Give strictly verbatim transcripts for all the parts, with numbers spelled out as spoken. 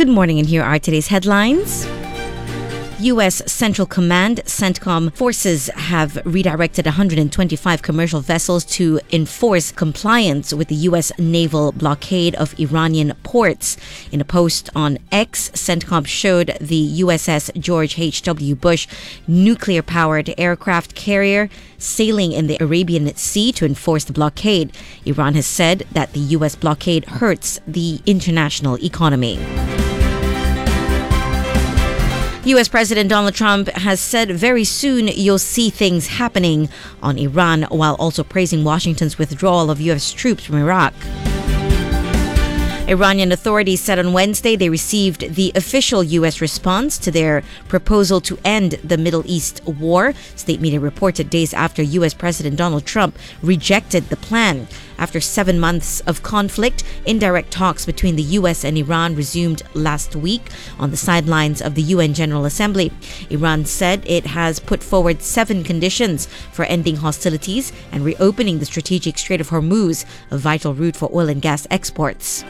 Good morning, and here are today's headlines. U S Central Command CENTCOM forces have redirected one hundred twenty-five commercial vessels to enforce compliance with the U S naval blockade of Iranian ports. In a post on X, CENTCOM showed the U S S George H W. Bush nuclear-powered aircraft carrier sailing in the Arabian Sea to enforce the blockade. Iran has said that the U S blockade hurts the international economy. U S President Donald Trump has said very soon you'll see things happening on Iran, while also praising Washington's withdrawal of U S troops from Iraq. Iranian authorities said on Wednesday they received the official U S response to their proposal to end the Middle East war. State media reported days after U S President Donald Trump rejected the plan. After seven months of conflict, indirect talks between the U S and Iran resumed last week on the sidelines of the U N General Assembly. Iran said it has put forward seven conditions for ending hostilities and reopening the strategic Strait of Hormuz, a vital route for oil and gas exports.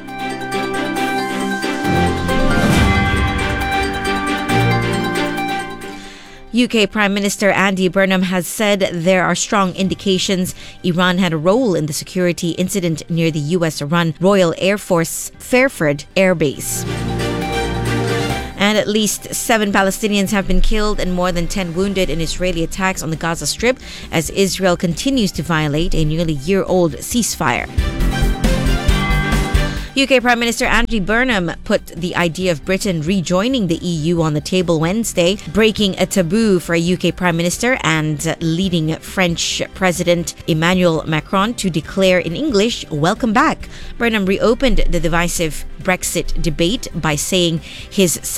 U K Prime Minister Andy Burnham has said there are strong indications Iran had a role in the security incident near the U S-run Royal Air Force Fairford Air Base. And at least seven Palestinians have been killed and more than ten wounded in Israeli attacks on the Gaza Strip as Israel continues to violate a nearly year-old ceasefire. U K Prime Minister Andy Burnham put the idea of Britain rejoining the E U on the table Wednesday, breaking a taboo for a U K Prime Minister and leading French President Emmanuel Macron to declare in English, "Welcome back." Burnham reopened the divisive Brexit debate by saying his